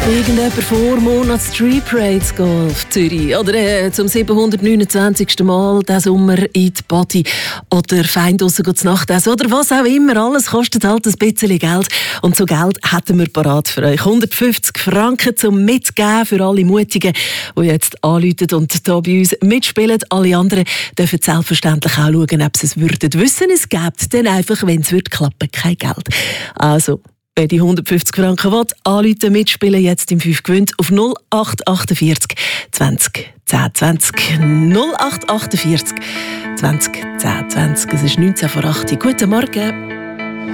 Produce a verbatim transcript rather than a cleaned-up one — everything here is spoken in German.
Irgendjemand vor Monat Street Parade zu gehen auf Zürich. Oder äh, zum siebenhundertneunundzwanzigsten Mal diesen Sommer in die Body. Oder fein draussen zu Nacht essen. Oder was auch immer. Alles kostet halt ein bisschen Geld. Und so Geld hätten wir parat für euch. hundertfünfzig Franken zum Mitgeben für alle Mutigen, die jetzt anrufen und hier bei uns mitspielen. Alle anderen dürfen selbstverständlich auch schauen, ob sie es würden wissen. Es gibt dann einfach, wenn es wird klappen, kein Geld. Also, wer die hundertfünfzig Franken will, anrufen, mitspielen, jetzt im fünf gewinnt auf null acht achtundvierzig zwanzig zehn zwanzig. null acht achtundvierzig zwanzig zehn zwanzig. Es ist neunzehn vor acht. Guten Morgen.